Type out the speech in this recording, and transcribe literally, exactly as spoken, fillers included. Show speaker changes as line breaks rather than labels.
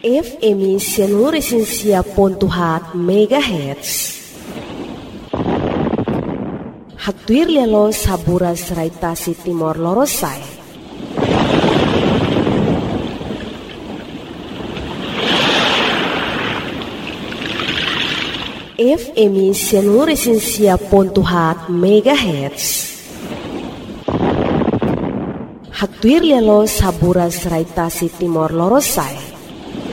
F M seluruh Indonesia pontuhat megahertz. Haktuir lelo sabura seraitasi Timor Lorosai. F M seluruh Indonesia pontuhat megahertz. Haktuir lelo sabura seraitasi Timor Lorosai.